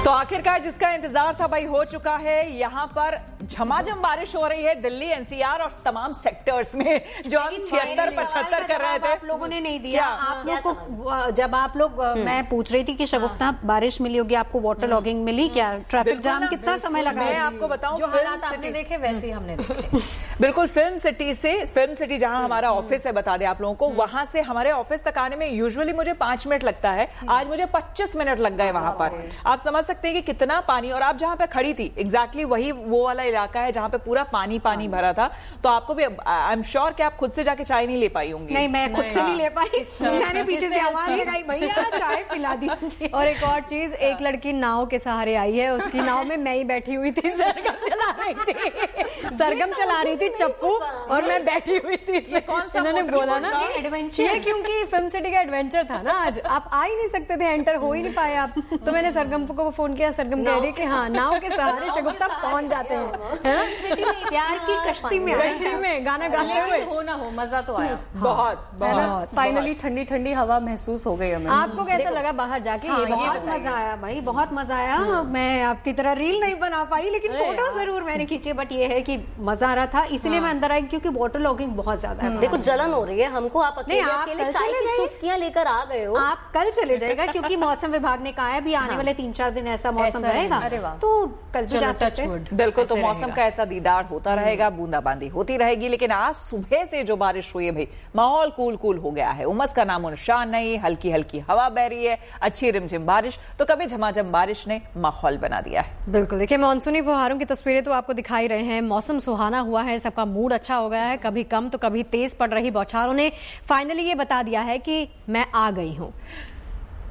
तो आखिरकार जिसका इंतजार था भाई हो चुका है। यहाँ पर झमाझम बारिश हो रही है दिल्ली, एनसीआर और तमाम सेक्टर्स में, जो हम 76-75 कर रहे थे। आप लोगों ने नहीं दिया। आप लोग को जब आप लोग मैं पूछ रही थी कि शगुफ्ता बारिश मिली होगी आपको, वाटर लॉगिंग मिली क्या, ट्रैफिक जाम कितना समय लगा? मैं आपको बताऊं, जो हालात आपने देखे वैसे ही हमने देखे। बिल्कुल फिल्म सिटी जहां हमारा ऑफिस है, बता दें आप लोगों को, वहां से हमारे ऑफिस तक आने में यूजुअली मुझे 5 मिनट लगता है, आज मुझे 25 मिनट लग गए वहां पर। आप समझ सकते हैं कि कितना पानी, और आप जहां पे खड़ी थी एग्जैक्टली वही वो वाला इलाका है जहां पे पूरा पानी भरा था। तो आपको भी आई एम श्योर कि आप खुद से जाके चाय नहीं ले पाई होंगी। नहीं, मैं खुद से नहीं ले पाई, मैंने पीछे से आवाज लगाई, भैया चाय पिला दीजिए। और एक और चीज, एक लड़की नाव के सहारे आई है, उसकी नाव में मैं ही बैठी हुई थी, सरगम चला रही थी चप्पू, और मैं बैठी हुई थी। ये कौन सा इन्होंने बोला ना एडवेंचर, ये क्योंकि फिल्म सिटी का एडवेंचर था ना, आज आप आ ही नहीं सकते थे, एंटर हो ही नहीं पाए आप, तो मैंने सरगम को फोन किया। सरगम कह रही कि हाँ, नाव के सहारे शगुफ्ता पहुंच जाते हैं। प्यार की कश्ती में गाना गाते हुए। हो ना हो, मजा तो आया बहुत। फाइनली ठंडी ठंडी हवा महसूस हो गई हमें। आपको कैसा लगा बाहर जाके? ये बहुत मजा आया भाई, बहुत मजा आया। मैं आपकी तरह रील नहीं बना पाई, लेकिन फोटो जरूर मैंने खींचे। बट ये है कि मजा आ रहा था, इसलिए मैं अंदर आई, क्योंकि वाटर लॉगिंग बहुत ज्यादा है। देखो जलन हो रही है हमको, आप अकेले चाय की चुस्कियां लेकर आ गए हो। आप कल चले जाएगा, क्योंकि मौसम विभाग ने कहा है भी आने वाले 3-4 दिन ऐसा मौसम रहेगा, तो कल भी जा सकते हैं। बिल्कुल, तो मौसम का ऐसा दीदार होता रहेगा, बूंदाबांदी होती रहेगी। लेकिन आज सुबह से जो बारिश हुई है भाई, माहौल कूल हो गया है, उमस का नामो निशान नहीं, हल्की हल्की हवा बह रही है, अच्छी रिमझिम बारिश, तो कभी झमाझम बारिश ने माहौल बना दिया है। बिल्कुल, देखिए मानसूनी फुहारों की तस्वीरें तो आपको दिखाई रहे हैं। मौसम सुहाना हुआ है, सबका मूड अच्छा हो गया है। कभी कम तो कभी तेज पड़ रही बौछारों ने फाइनली ये बता दिया है कि मैं आ गई हूँ।